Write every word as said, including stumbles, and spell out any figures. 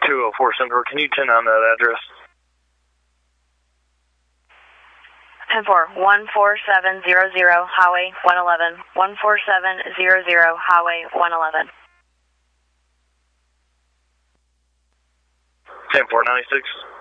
two oh four Central, can you ten on that address? ten four, one four seven zero zero, Highway one eleven, one four seven zero zero, Highway one eleven. ten four ninety-six.